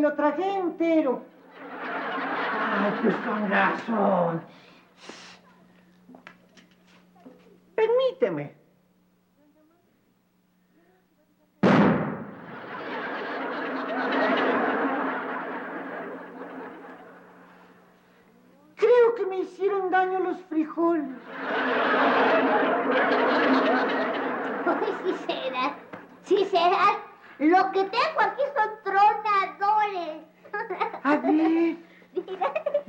lo tragué entero. Ay, pues con razón. Permíteme. Creo que me hicieron daño los frijoles. Pues sí será. Lo que tengo aquí son tronadores. A ver. Mira.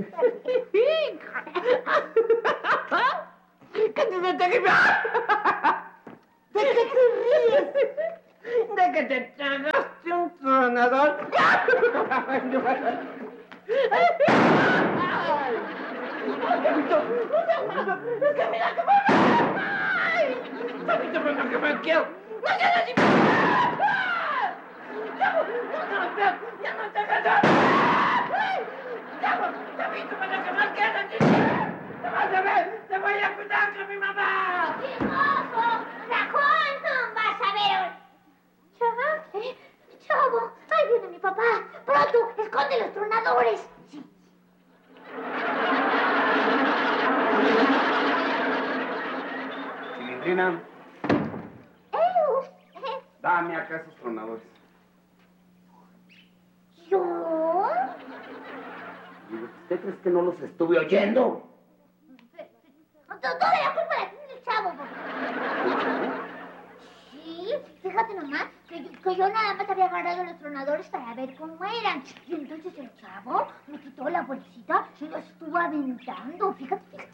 ¿Qué te ¿De qué te ríes? ¿De que te tragaste un tronador? ¡Te voy a cuidar con mi mamá! ¡Chismoso! ¡Rajón! ¡Vas a ver! ¡Chavo! ¡Ahí viene mi papá! ¡Pronto! ¡Esconde los tronadores! Sí. Cilindrina, dame acá esos tronadores. ¿Yo? Digo, ¿usted crees que no los estuve oyendo? Toda la culpa la tiene el chavo. Sí, fíjate nomás que yo nada más había agarrado los tronadores para ver cómo eran. Y entonces el chavo me quitó la bolsita y los estuvo aventando. Fíjate.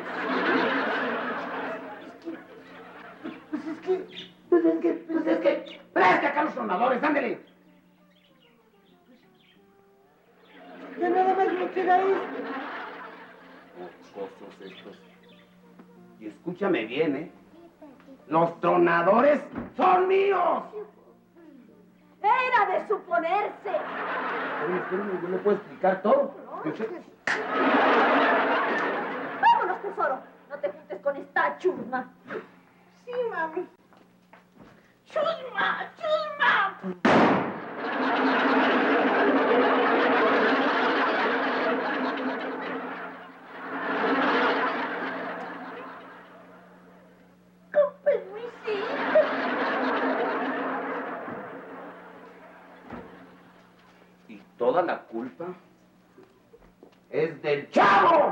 Pues es que, preste acá los tronadores, ándele. Ya nada más me queda esto. Mocosos estos. Y escúchame bien, ¿eh? Los tronadores son míos. Era de suponerse. Espérame, yo le puedo explicar todo. Vámonos, tesoro. No te juntes con esta chusma. Sí, mami. ¡Chusma! ¡Chusma! Con permisito. Y toda la culpa es del chavo.